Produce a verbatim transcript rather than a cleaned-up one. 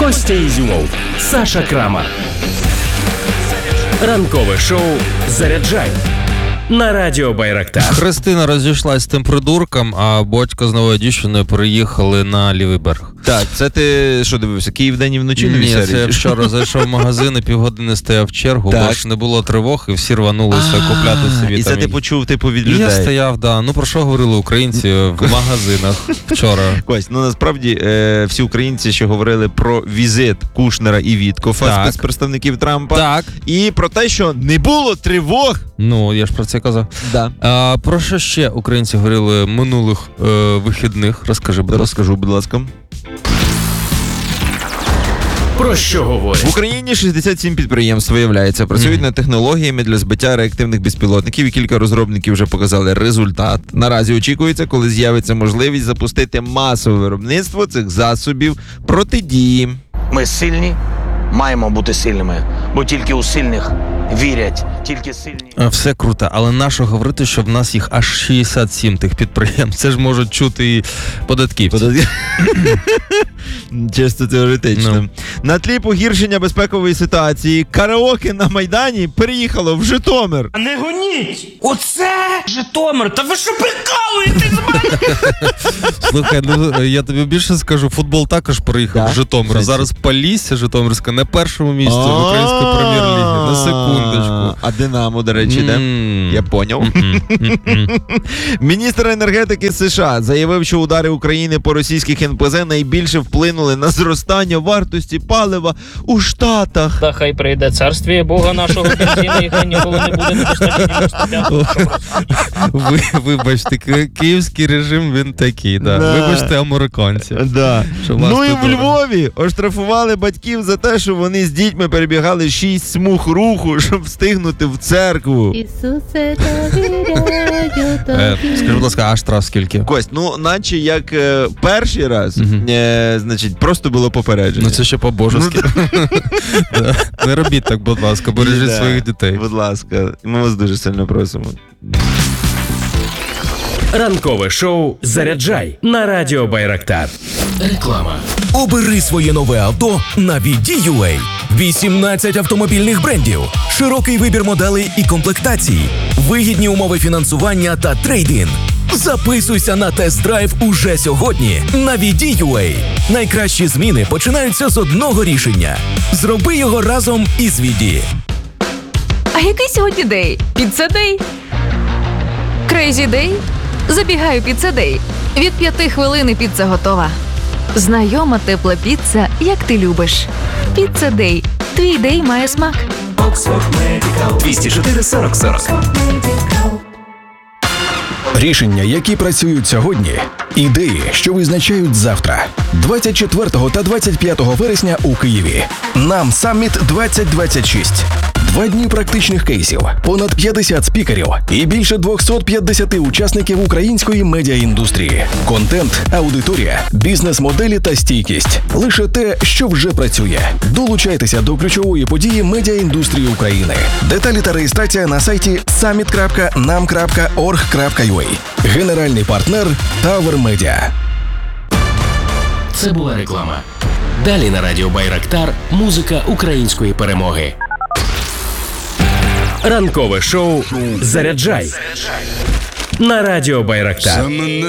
Костя Ізюмов, Саша Крамар. Ранкове шоу «Заряджай» на радіо Байрактар. Христина розійшлась з тим придурком, а Бодько з новою дівчиною переїхали на лівий берег. Так, це ти що дивився? Київ день і вночі? Ні, це я вчора зайшов в магазин і півгодини стояв в чергу, бо ж не було тривог і всі рванулися купляти собі. І це ти почув типу від людей? Я стояв, да. Ну про що говорили українці в магазинах вчора? Кость, ну насправді е, всі українці ще говорили про візит Кушнера і Віткофа, спецпредставників Трампа. Так. І про те, що не було тривог. Ну, я ж про це казав. Да. А, про що ще українці говорили минулих е, вихідних? Розкажи, будь ласка. Розкажу, будь ласка. Про що говорять? В Україні шістдесят сім підприємств, виявляється, працюють mm-hmm. над технологіями для збиття реактивних безпілотників, і кілька розробників вже показали результат. Наразі очікується, коли з'явиться можливість запустити масове виробництво цих засобів протидії. Ми сильні, маємо бути сильними, бо тільки у сильних вірять, тільки сильні. Все круто, але нащо говорити, що в нас їх аж шістдесят сім тих підприємств? Це ж можуть чути і податківці. Податки... Чисто теоретично. No. На тлі погіршення безпекової ситуації караоке на Майдані переїхало в Житомир. А не гоніть! Оце Житомир! Та ви що прикалуєтесь з мене? Слухай, ну я тобі більше скажу, футбол також переїхав да? в Житомир. Зараз Полісся Житомирська на першому місці в українській прем'єр-лігі. На секундочку. А Динамо, до речі, де? Я поняв. Міністр енергетики США заявив, що удари України по російських ен пе зе найбільше вплинули на зростання вартості палива у Штатах. Та хай прийде царствіє Бога нашого бензину, яка ніколи не буде недостатньо дев'яносто п'ятого. Ви, вибачте, київський режим, він такий, да. Да. Вибачте, американці. Да. Ну і в добре. Львові оштрафували батьків за те, що вони з дітьми перебігали шість смуг руху, щоб встигнути в церкву. Ісусе, довіряю тобі. Е, скажи, будь ласка, а штраф скільки? Кость, ну наче як е, перший раз, Угу. е, значить, просто було попередження. Ну це ще по-божески. Да. Не робіть так, будь ласка, бережіть Да. своїх дітей. Будь ласка, ми вас дуже сильно просимо. Ранкове шоу «Заряджай» на радіо Байрактар. Реклама. Обери своє нове авто на ві ді ю ей. вісімнадцять автомобільних брендів, широкий вибір моделей і комплектацій, вигідні умови фінансування та трейд-ін. Записуйся на тест-драйв уже сьогодні на ві ді ю ей. Найкращі зміни починаються з одного рішення. Зроби його разом із Віді. А який сьогодні день? Піцца-дей? Крейзі-дей? Забігаю піцца-дей. Від п'яти хвилин і піца готова. Знайома тепла піца, як ти любиш. Піцца-дей. Твій дей має смак. двісті чотири сорок сорок. Рішення, які працюють сьогодні. Ідеї, що визначають завтра. двадцять четвертого та двадцять п'ятого вересня у Києві. Нам Самміт двадцять двадцять шість. Два дні практичних кейсів, понад п'ятдесят спікерів і більше двісті п'ятдесят учасників української медіаіндустрії. Контент, аудиторія, бізнес-моделі та стійкість. Лише те, що вже працює. Долучайтеся до ключової події медіаіндустрії України. Деталі та реєстрація на сайті саміт крапка нам крапка орг крапка ю а. Генеральний партнер Tower Media. Це була реклама. Далі на радіо Байрактар музика української перемоги. Ранкове шоу «Заряджай» на радіо Байрактар.